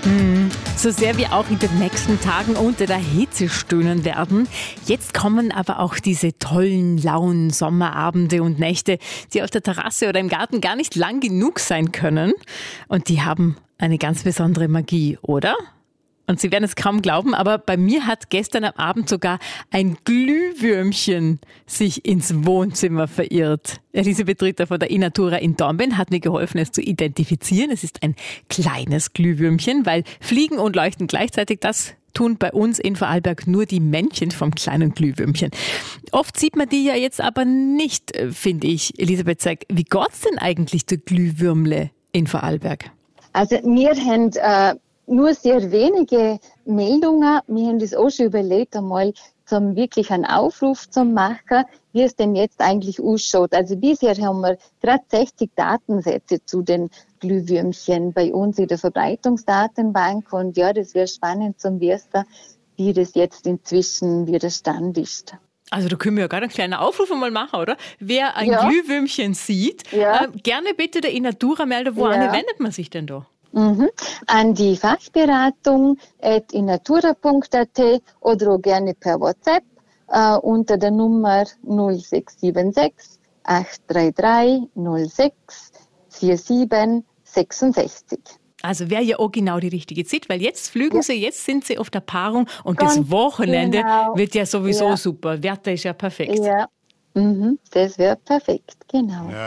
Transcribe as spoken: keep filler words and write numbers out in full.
So sehr wir auch in den nächsten Tagen unter der Hitze stöhnen werden. Jetzt kommen aber auch diese tollen, lauen Sommerabende und Nächte, die auf der Terrasse oder im Garten gar nicht lang genug sein können. Und die haben eine ganz besondere Magie, oder? Und Sie werden es kaum glauben, aber bei mir hat gestern am Abend sogar ein Glühwürmchen sich ins Wohnzimmer verirrt. Elisabeth Ritter von der Innatura in Dornbirn hat mir geholfen, es zu identifizieren. Es ist ein kleines Glühwürmchen, weil Fliegen und Leuchten gleichzeitig, das tun bei uns in Vorarlberg nur die Männchen vom kleinen Glühwürmchen. Oft sieht man die ja jetzt aber nicht, finde ich. Elisabeth, sag, wie geht's denn eigentlich der Glühwürmle in Vorarlberg? Also wir haben äh nur sehr wenige Meldungen. Wir haben das auch schon überlegt, einmal zum wirklich einen Aufruf zu machen, wie es denn jetzt eigentlich ausschaut. Also bisher haben wir gerade sechzig Datensätze zu den Glühwürmchen bei uns in der Verbreitungsdatenbank. Und ja, das wäre spannend zum wissen, wie das jetzt inzwischen, wie der Stand ist. Also da können wir ja gerade einen kleinen Aufruf mal machen, oder? Wer ein Ja. Glühwürmchen sieht, Ja. äh, gerne bitte der Innatura melden. Wo Ja. wendet man sich denn da? Mhm. An die Fachberatung at innatura punkt a t oder auch gerne per WhatsApp äh, unter der Nummer null sechs sieben sechs acht drei drei null sechs vier sieben sechs sechs. Also wäre ja auch genau die richtige Zeit, weil jetzt flügen Ja. sie, jetzt sind sie auf der Paarung und Ganz das Wochenende genau. wird ja sowieso Ja. super. Wetter ist ja perfekt. Ja, mhm. Das wäre perfekt, genau. Ja.